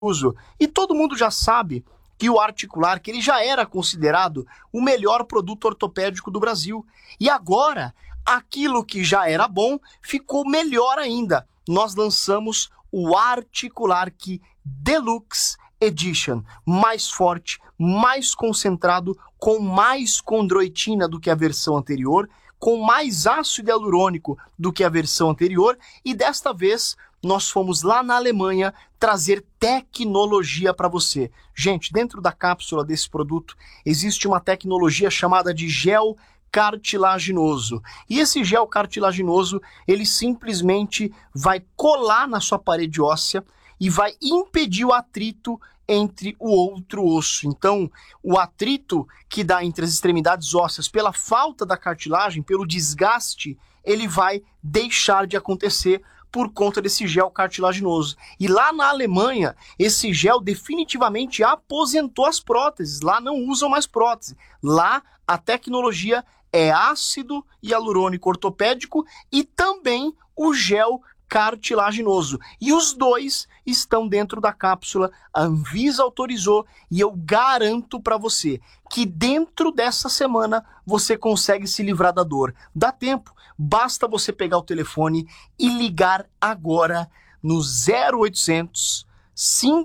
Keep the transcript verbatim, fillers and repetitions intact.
uso. E todo mundo já sabe que o Articular, que ele já era considerado o melhor produto ortopédico do Brasil. E agora, aquilo que já era bom ficou melhor ainda. Nós lançamos o Articular Key Deluxe Edition, mais forte, mais concentrado, com mais condroitina do que a versão anterior, com mais ácido hialurônico do que a versão anterior, e desta vez nós fomos lá na Alemanha trazer tecnologia para você. Gente, dentro da cápsula desse produto existe uma tecnologia chamada de gel cartilaginoso. E esse gel cartilaginoso, ele simplesmente vai colar na sua parede óssea e vai impedir o atrito entre o outro osso. Então, o atrito que dá entre as extremidades ósseas pela falta da cartilagem, pelo desgaste, ele vai deixar de acontecer por conta desse gel cartilaginoso. E lá na Alemanha, esse gel definitivamente aposentou as próteses. Lá não usam mais prótese. Lá a tecnologia é ácido hialurônico ortopédico e também o gel cartilaginoso. E os dois estão dentro da cápsula. A Anvisa autorizou e eu garanto para você que dentro dessa semana você consegue se livrar da dor. Dá tempo, basta você pegar o telefone e ligar agora no zero oitocentos, cinco